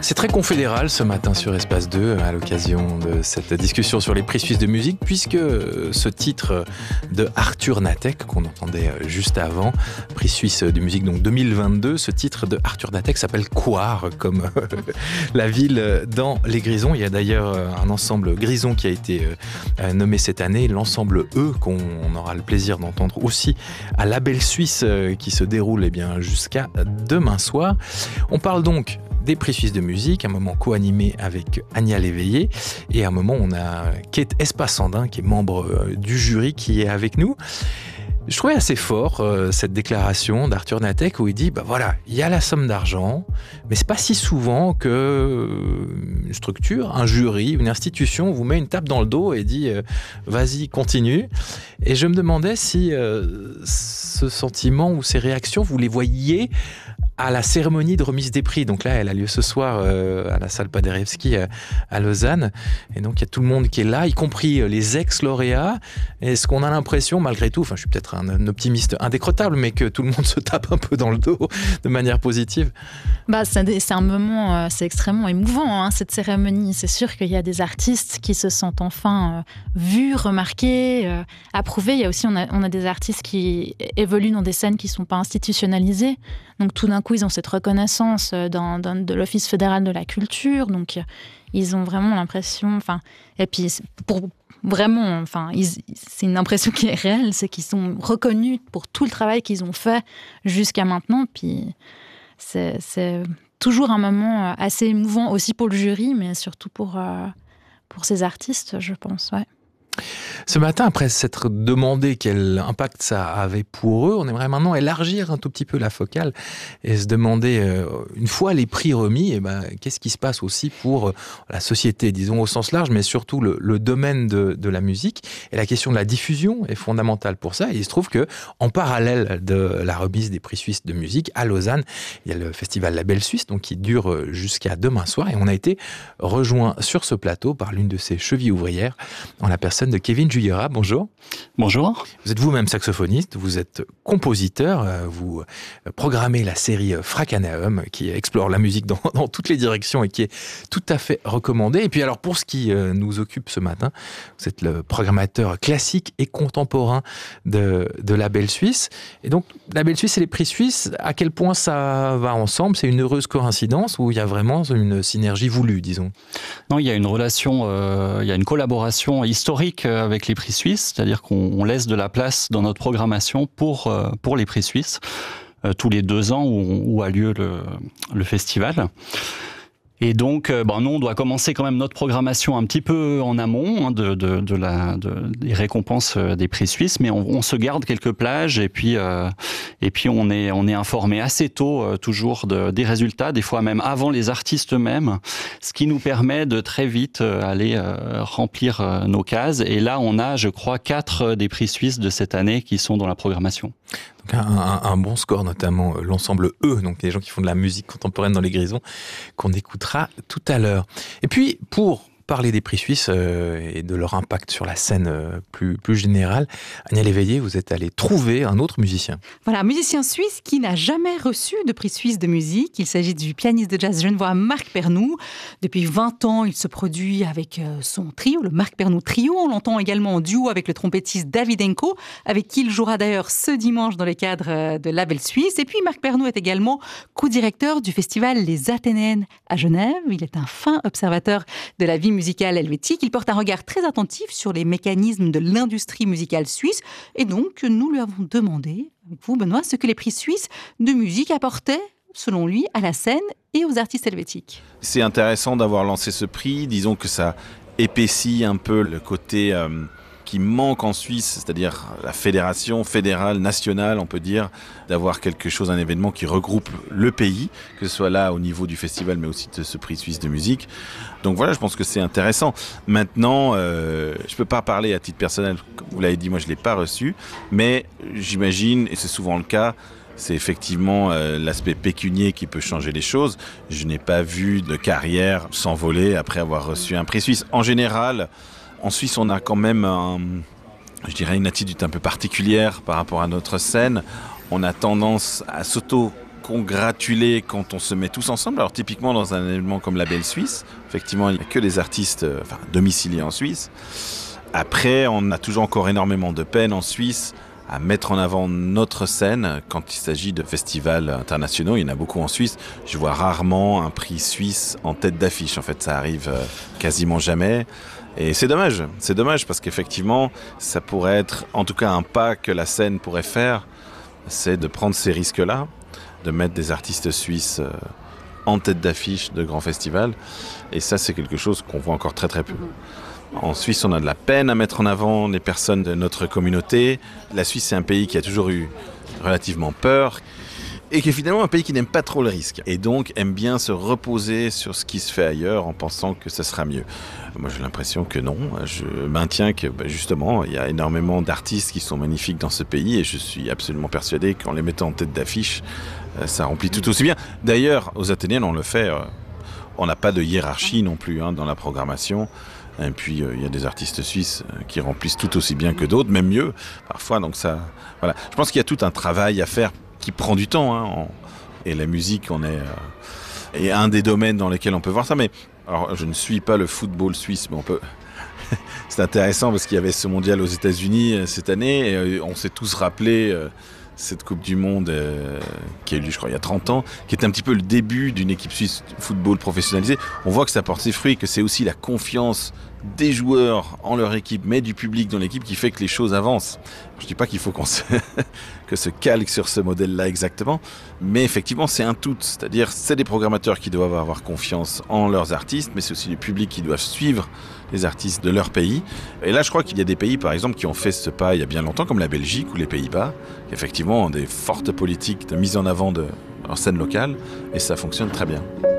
C'est très confédéral ce matin sur Espace 2 à l'occasion de cette discussion sur les prix suisses de musique, puisque ce titre de Arthur Natek qu'on entendait juste avant, prix suisse de musique donc 2022, ce titre de Arthur Natek s'appelle Coire, comme la ville dans les Grisons. Il y a d'ailleurs un ensemble Grison qui a été nommé cette année, l'ensemble E qu'on aura le plaisir d'entendre aussi à la Belle Suisse qui se déroule jusqu'à demain soir. On parle donc des prix suisses de musique, un moment co-animé avec Ania Léveillé, et un moment où on a Kate Espasandin, qui est membre du jury, qui est avec nous. Je trouvais assez fort cette déclaration d'Arthur Natek où il dit voilà, il y a la somme d'argent, mais c'est pas si souvent que une structure, un jury, une institution vous met une tape dans le dos et dit vas-y, continue. Et je me demandais si ce sentiment ou ces réactions, vous les voyiez à la cérémonie de remise des prix. Donc là, elle a lieu ce soir à la salle Paderewski à Lausanne. Et donc, il y a tout le monde qui est là, y compris les ex-lauréats. Est-ce qu'on a l'impression, malgré tout, je suis peut-être un optimiste indécrottable, mais que tout le monde se tape un peu dans le dos de manière positive? C'est un moment, c'est extrêmement émouvant, cette cérémonie. C'est sûr qu'il y a des artistes qui se sentent enfin vus, remarqués, approuvés. Il y a aussi, on a des artistes qui évoluent dans des scènes qui ne sont pas institutionnalisées. Donc tout d'un coup, ils ont cette reconnaissance de l'Office fédéral de la culture. Donc ils ont vraiment l'impression... Et puis c'est une impression qui est réelle, c'est qu'ils sont reconnus pour tout le travail qu'ils ont fait jusqu'à maintenant. Puis c'est toujours un moment assez émouvant aussi pour le jury, mais surtout pour ces artistes, je pense, ouais. Ce matin, après s'être demandé quel impact ça avait pour eux, on aimerait maintenant élargir un tout petit peu la focale et se demander, une fois les prix remis, qu'est-ce qui se passe aussi pour la société, disons au sens large, mais surtout le domaine de la musique. Et la question de la diffusion est fondamentale pour ça. Et il se trouve que, en parallèle de la remise des prix suisses de musique, à Lausanne, il y a le festival La Belle Suisse, donc qui dure jusqu'à demain soir. Et on a été rejoint sur ce plateau par l'une de ses chevilles ouvrières, en la personne de Kevin Juyera. Bonjour. Bonjour. Vous êtes vous-même saxophoniste, vous êtes compositeur, vous programmez la série Fracanaeum qui explore la musique dans toutes les directions et qui est tout à fait recommandée. Et puis alors pour ce qui nous occupe ce matin, vous êtes le programmateur classique et contemporain de la Belle Suisse. Et donc la Belle Suisse et les prix suisses, à quel point ça va ensemble? C'est une heureuse coïncidence ou il y a vraiment une synergie voulue, disons? Non, il y a une relation, il y a une collaboration historique avec les prix suisses, c'est-à-dire qu'on laisse de la place dans notre programmation pour les prix suisses, tous les 2 ans où a lieu le festival. Et donc, nous, on doit commencer quand même notre programmation un petit peu en amont des récompenses des prix suisses, mais on se garde quelques plages et puis on est informé assez tôt toujours des résultats, des fois même avant les artistes eux-mêmes, ce qui nous permet de très vite aller remplir nos cases. Et là, on a, je crois, 4 des prix suisses de cette année qui sont dans la programmation. Donc un bon score, notamment l'ensemble E, donc les gens qui font de la musique contemporaine dans les Grisons, qu'on écoutera tout à l'heure. Et puis, pour parler des prix suisses et de leur impact sur la scène plus générale, Ania Léveillé, vous êtes allée trouver un autre musicien. Voilà, un musicien suisse qui n'a jamais reçu de prix suisse de musique. Il s'agit du pianiste de jazz genevois Marc Pernoud. Depuis 20 ans, il se produit avec son trio, le Marc Pernoud Trio. On l'entend également en duo avec le trompettiste David Enko, avec qui il jouera d'ailleurs ce dimanche dans le cadre de la Belle Suisse. Et puis Marc Pernoud est également co-directeur du festival Les Athénéennes à Genève. Il est un fin observateur de la vie musicale helvétique. Il porte un regard très attentif sur les mécanismes de l'industrie musicale suisse. Et donc, nous lui avons demandé, avec vous, Benoît, ce que les prix suisses de musique apportaient, selon lui, à la scène et aux artistes helvétiques. C'est intéressant d'avoir lancé ce prix. Disons que ça épaissit un peu le côté qui manque en Suisse, c'est-à-dire la fédération fédérale, nationale, on peut dire, d'avoir quelque chose, un événement qui regroupe le pays, que ce soit là au niveau du festival, mais aussi de ce prix suisse de musique. Donc voilà, je pense que c'est intéressant. Maintenant, je peux pas parler à titre personnel, comme vous l'avez dit, moi je l'ai pas reçu, mais j'imagine, et c'est souvent le cas, c'est effectivement l'aspect pécunier qui peut changer les choses. Je n'ai pas vu de carrière s'envoler après avoir reçu un prix suisse. En général, en Suisse, on a quand même, je dirais, une attitude un peu particulière par rapport à notre scène. On a tendance à congratuler quand on se met tous ensemble. Alors typiquement dans un événement comme la Belle Suisse, effectivement il n'y a que des artistes domiciliés en Suisse. Après, on a toujours encore énormément de peine en Suisse à mettre en avant notre scène quand il s'agit de festivals internationaux. Il y en a beaucoup en Suisse. Je vois rarement un prix suisse en tête d'affiche. En fait, ça arrive quasiment jamais. Et c'est dommage parce qu'effectivement, ça pourrait être en tout cas un pas que la scène pourrait faire, c'est de prendre ces risques-là, de mettre des artistes suisses en tête d'affiche de grands festivals. Et ça, c'est quelque chose qu'on voit encore très très peu. En Suisse, on a de la peine à mettre en avant les personnes de notre communauté. La Suisse, c'est un pays qui a toujours eu relativement peur et qui est finalement un pays qui n'aime pas trop le risque. Et donc, aime bien se reposer sur ce qui se fait ailleurs en pensant que ça sera mieux. Moi, j'ai l'impression que non. Je maintiens que, justement, il y a énormément d'artistes qui sont magnifiques dans ce pays et je suis absolument persuadé qu'en les mettant en tête d'affiche, ça remplit tout aussi bien. D'ailleurs, aux Athéniennes, on le fait. On n'a pas de hiérarchie non plus dans la programmation. Et puis, il y a des artistes suisses qui remplissent tout aussi bien que d'autres, même mieux, parfois. Donc ça, voilà. Je pense qu'il y a tout un travail à faire qui prend du temps. Et la musique, est un des domaines dans lesquels on peut voir ça. Mais alors, je ne suis pas le football suisse, mais on peut... C'est intéressant parce qu'il y avait ce mondial aux États-Unis cette année. Et on s'est tous rappelé... cette Coupe du Monde qui a eu lieu, je crois, il y a 30 ans, qui est un petit peu le début d'une équipe suisse de football professionnalisée. On voit que ça porte ses fruits, que c'est aussi la confiance des joueurs en leur équipe, mais du public dans l'équipe qui fait que les choses avancent. Je ne dis pas qu'il faut que se calque sur ce modèle-là exactement, mais effectivement, c'est un tout. C'est-à-dire, c'est des programmateurs qui doivent avoir confiance en leurs artistes, mais c'est aussi le public qui doivent suivre les artistes de leur pays. Et là, je crois qu'il y a des pays, par exemple, qui ont fait ce pas il y a bien longtemps, comme la Belgique ou les Pays-Bas, qui effectivement ont des fortes politiques de mise en avant de leur scène locale, et ça fonctionne très bien.